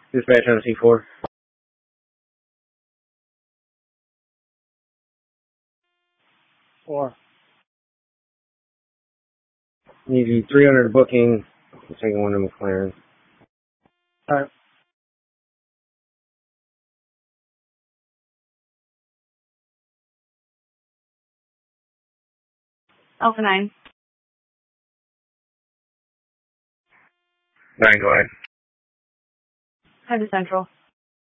Dispatch on C4. Four. Need you 300 booking. The second one to McLaren. Alright. Alpha 9. 9, go ahead. Head to Central.